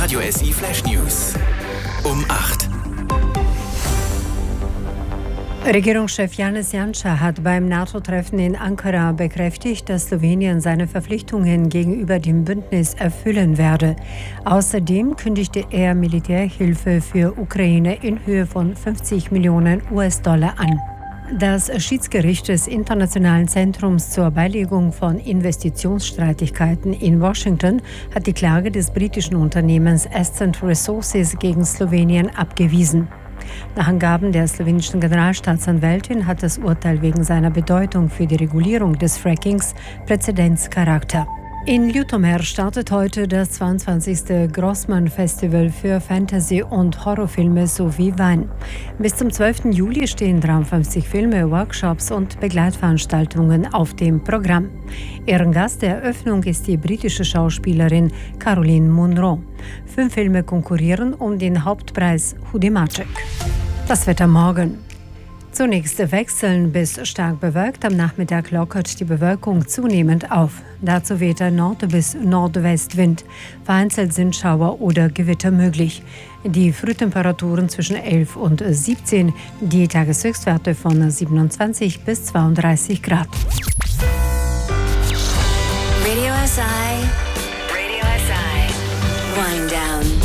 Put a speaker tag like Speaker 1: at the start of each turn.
Speaker 1: Radio SI Flash News. Um 8.
Speaker 2: Regierungschef Janez Janša hat beim NATO-Treffen in Ankara bekräftigt, dass Slowenien seine Verpflichtungen gegenüber dem Bündnis erfüllen werde. Außerdem kündigte er Militärhilfe für Ukraine in Höhe von 50 Millionen US-Dollar an. Das Schiedsgericht des Internationalen Zentrums zur Beilegung von Investitionsstreitigkeiten in Washington hat die Klage des britischen Unternehmens Ascent Resources gegen Slowenien abgewiesen. Nach Angaben der slowenischen Generalstaatsanwältin hat das Urteil wegen seiner Bedeutung für die Regulierung des Frackings Präzedenzcharakter. In Ljutomer startet heute das 22. Grossman-Festival für Fantasy- und Horrorfilme sowie Wein. Bis zum 12. Juli stehen 53 Filme, Workshops und Begleitveranstaltungen auf dem Programm. Ehrengast der Eröffnung ist die britische Schauspielerin Caroline Munro. 5 Filme konkurrieren um den Hauptpreis Hudimaček. Das Wetter morgen. Zunächst wechseln bis stark bewölkt. Am Nachmittag lockert die Bewölkung zunehmend auf. Dazu weht ein Nord- bis Nordwestwind. Vereinzelt sind Schauer oder Gewitter möglich. Die Frühtemperaturen zwischen 11 und 17, die Tageshöchstwerte von 27 bis 32 Grad.
Speaker 3: Radio SI